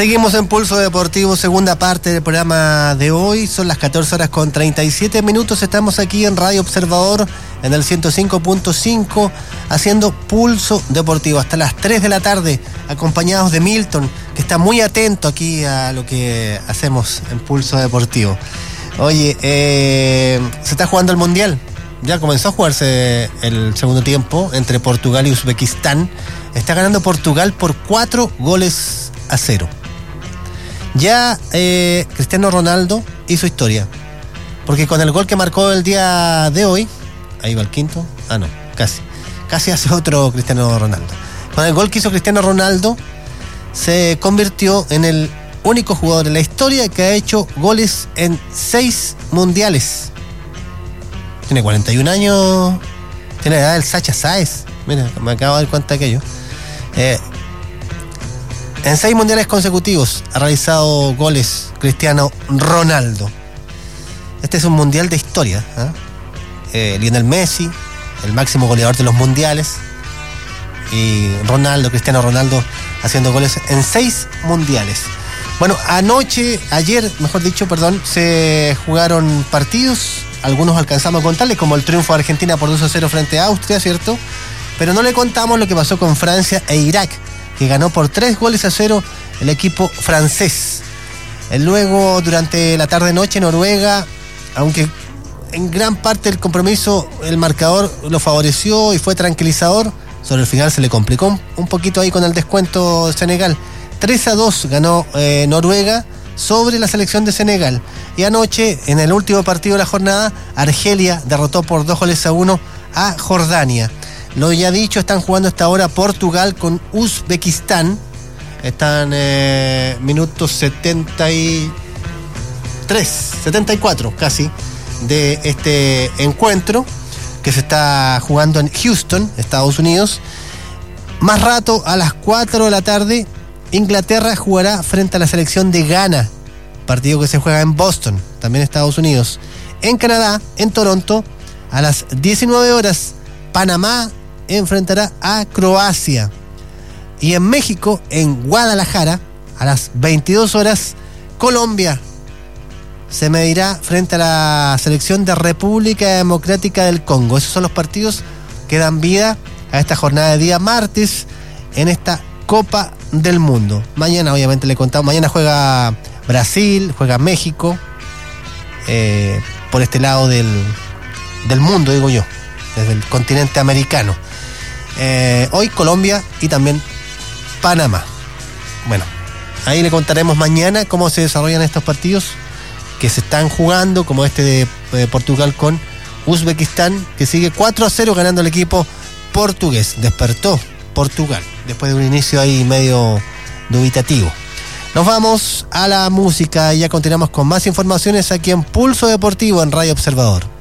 Seguimos en Pulso Deportivo, segunda parte del programa de hoy. Son las 14:37. Estamos aquí en Radio Observador, en el 105.5, haciendo Pulso Deportivo hasta las 3 de la tarde, acompañados de Milton, que está muy atento aquí a lo que hacemos en Pulso Deportivo. Oye, se está jugando el Mundial. Ya comenzó a jugarse el segundo tiempo entre Portugal y Uzbekistán. Está ganando Portugal por 4-0. Ya Cristiano Ronaldo hizo historia, porque con el gol que marcó el día de hoy, ahí va el quinto, casi hace otro Cristiano Ronaldo. Con el gol que hizo Cristiano Ronaldo, se convirtió en el único jugador en la historia que ha hecho goles en 6 mundiales. Tiene 41 años, tiene la edad del Sacha Sáez. Mira, me acabo de dar cuenta de aquello. En 6 mundiales consecutivos ha realizado goles Cristiano Ronaldo. Este es un mundial de historia, Lionel Messi, el máximo goleador de los mundiales, y Cristiano Ronaldo haciendo goles en 6 mundiales. Bueno, ayer, se jugaron partidos. Algunos alcanzamos a contarles, como el triunfo de Argentina por 2-0 frente a Austria, ¿cierto? Pero no le contamos lo que pasó con Francia e Irak, que ganó por 3-0 el equipo francés. Luego, durante la tarde-noche, Noruega, aunque en gran parte del compromiso el marcador lo favoreció y fue tranquilizador, sobre el final se le complicó un poquito ahí con el descuento de Senegal. 3-2 ganó Noruega sobre la selección de Senegal. Y anoche, en el último partido de la jornada, Argelia derrotó por 2-1 a Jordania. Lo ya dicho, están jugando hasta ahora Portugal con Uzbekistán. Están minutos 74 casi de este encuentro que se está jugando en Houston, Estados Unidos. Más rato, a las 4 de la tarde, Inglaterra jugará frente a la selección de Ghana, partido que se juega en Boston, también Estados Unidos. En Canadá, en Toronto, a las 19 horas, Panamá enfrentará a Croacia. Y en México, en Guadalajara, a las 22 horas, Colombia se medirá frente a la selección de República Democrática del Congo. Esos son los partidos que dan vida a esta jornada de día martes en esta Copa del Mundo. Mañana, obviamente, le contamos, mañana juega Brasil, juega México, por este lado del mundo, digo yo, desde el continente americano. Hoy Colombia y también Panamá. Bueno, ahí le contaremos mañana cómo se desarrollan estos partidos que se están jugando, como este de Portugal con Uzbekistán, que sigue 4-0 ganando el equipo portugués. Despertó Portugal después de un inicio ahí medio dubitativo. Nos vamos a la música y ya continuamos con más informaciones aquí en Pulso Deportivo en Radio Observador.